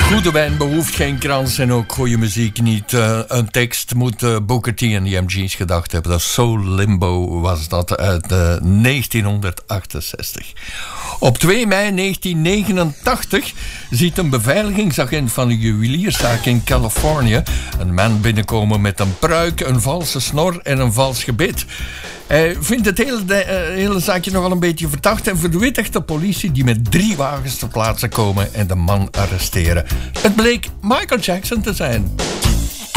Goede wijn behoeft geen krans en ook goede muziek niet. Een tekst moet Booker T en de MG's gedacht hebben. Dat Soul Limbo was dat uit 1968. Op 2 mei 1989 ziet een beveiligingsagent van een juwelierszaak in Californië een man binnenkomen met een pruik, een valse snor en een vals gebit. Hij vindt het hele zaakje nogal een beetje verdacht en verwittigt de politie die met 3 wagens ter plaatse komen en de man arresteren. Het bleek Michael Jackson te zijn.